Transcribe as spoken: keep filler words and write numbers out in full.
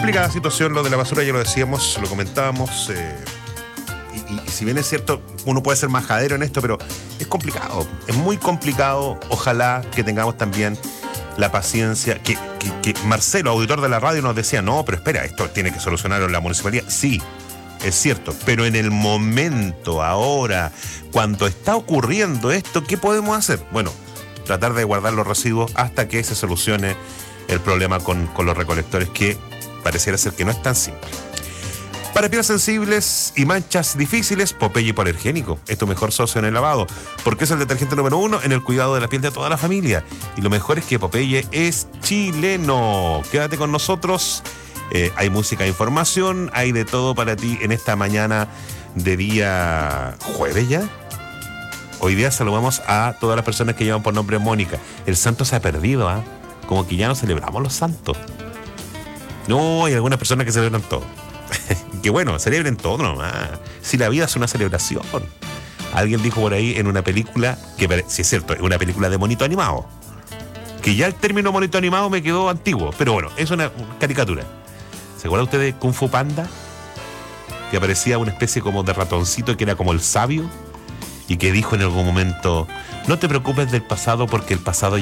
Complicada situación lo de la basura, ya lo decíamos, lo comentábamos. Eh, y, y, y si bien es cierto, uno puede ser majadero en esto, pero es complicado, es muy complicado. Ojalá que tengamos también la paciencia. Que, que, que Marcelo, auditor de la radio, nos decía, no, pero espera, esto tiene que solucionarlo la municipalidad. Sí, es cierto, pero en el momento, ahora, cuando está ocurriendo esto, ¿qué podemos hacer? Bueno, tratar de guardar los residuos hasta que se solucione el problema con, con los recolectores, que pareciera ser que no es tan simple. Para pieles sensibles y manchas difíciles, Popeye Hipoalergénico es tu mejor socio en el lavado, porque es el detergente número uno en el cuidado de la piel de toda la familia. Y lo mejor es que Popeye es chileno. Quédate con nosotros. Eh, hay música, información, hay de todo para ti en esta mañana de día jueves ya. Hoy día saludamos a todas las personas que llevan por nombre Mónica. El santo se ha perdido, ¿ah? ¿eh? Como que ya no celebramos los santos. No, hay algunas personas que celebran todo. Que bueno, celebren todo nomás. Si la vida es una celebración. Alguien dijo por ahí en una película, que si es cierto, es una película de monito animado, que ya el término monito animado me quedó antiguo, pero bueno, es una caricatura. ¿Se acuerdan ustedes de Kung Fu Panda? Que aparecía una especie como de ratoncito que era como el sabio y que dijo en algún momento, no te preocupes del pasado porque el pasado